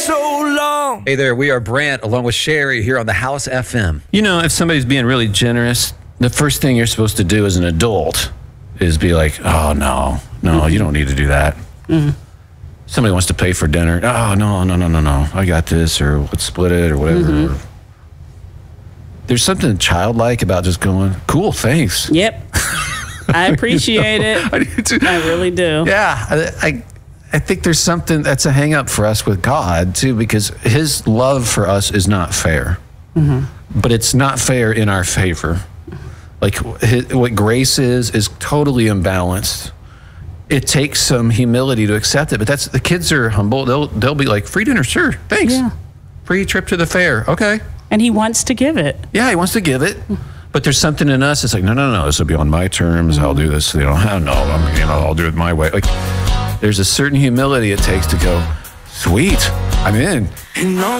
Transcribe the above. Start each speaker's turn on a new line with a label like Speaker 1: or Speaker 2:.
Speaker 1: so long.
Speaker 2: Hey there, we are Brant along with Sherry here on the House FM.
Speaker 3: You know, if somebody's being really generous, the first thing you're supposed to do as an adult is be like, oh, no, you don't need to do that. Somebody wants to pay for dinner. Oh, no. I got this, or let's split it, or whatever. There's something childlike about just going, cool, thanks.
Speaker 4: Yep. I appreciate it.
Speaker 3: I do too.
Speaker 4: I really do.
Speaker 3: Yeah, I think there's something that's a hang up for us with God, too, because his love for us is not fair. But it's not fair in our favor. Like, what grace is totally imbalanced. It takes some humility to accept it, but the kids are humble. They'll be like, free dinner, sure, thanks.
Speaker 4: Yeah.
Speaker 3: Free trip to the fair, okay.
Speaker 4: And he wants to give it.
Speaker 3: Yeah, he wants to give it. But there's something in us that's like, no, this will be on my terms. I'll do this. I'll do it my way. Like, there's a certain humility it takes to go, sweet, I'm in.